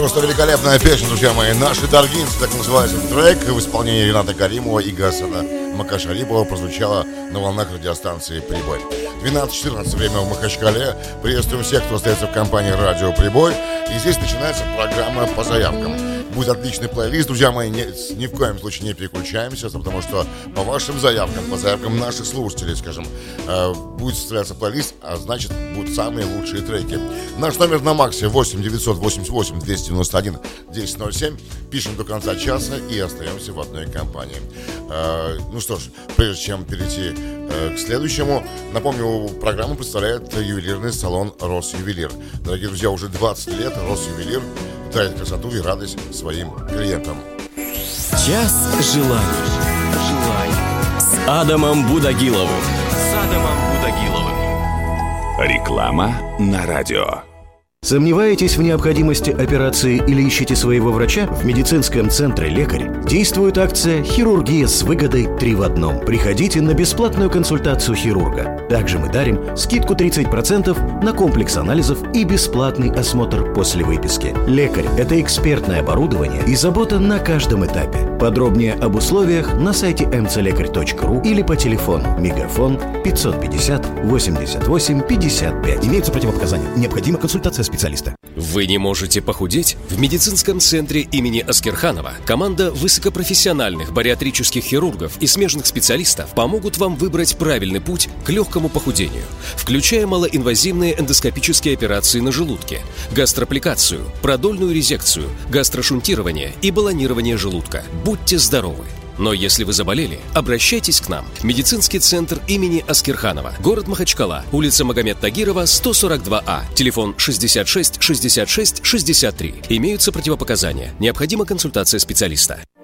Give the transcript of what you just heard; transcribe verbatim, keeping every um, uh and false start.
Просто великолепная песня, друзья мои. Наши даргинцы, так называется трек в исполнении Рената Каримова и Гасана Макашарипова прозвучало на волнах радиостанции «Прибой». двенадцать четырнадцать время в Махачкале. Приветствуем всех, кто остается в компании «Радио Прибой». И здесь начинается программа по заявкам. Будет отличный плейлист, друзья мои, ни, ни в коем случае не переключаемся, потому что по вашим заявкам, по заявкам наших слушателей, скажем, э, будет составляться плейлист, а значит, будут самые лучшие треки. Наш номер на Максе восемь девятьсот восемьдесят восемь двести девяносто один десять ноль семь. Пишем до конца часа и остаемся в одной компании. Э, ну что ж, прежде чем перейти э, к следующему, напомню, программу представляет ювелирный салон «Росювелир». Дорогие друзья, уже двадцать лет «Росювелир» дарит красоту и радость своим клиентам. Час желаний. Желаний. С Адамом Будагиловым. С Адамом Будагиловым. Реклама на радио. Сомневаетесь в необходимости операции или ищете своего врача? В медицинском центре «Лекарь» действует акция «Хирургия с выгодой три в одном». Приходите на бесплатную консультацию хирурга. Также мы дарим скидку тридцать процентов на комплекс анализов и бесплатный осмотр после выписки. «Лекарь» — это экспертное оборудование и забота на каждом этапе. Подробнее об условиях на сайте эм цэ лекарь точка ру или по телефону мегафон пятьсот пятьдесят восемьдесят восемь пятьдесят пять. Имеются противопоказания. Необходима консультация специалиста. Вы не можете похудеть? В медицинском центре имени Аскерханова команда высокопрофессиональных бариатрических хирургов и смежных специалистов помогут вам выбрать правильный путь к легкому похудению, включая малоинвазивные эндоскопические операции на желудке, гастроаппликацию, продольную резекцию, гастрошунтирование и баллонирование желудка. Будьте здоровы! Но если вы заболели, обращайтесь к нам. Медицинский центр имени Аскерханова. Город Махачкала. Улица Магомед Тагирова, сто сорок два А. Телефон шестьдесят шесть шестьдесят шесть шестьдесят три. Имеются противопоказания. Необходима консультация специалиста.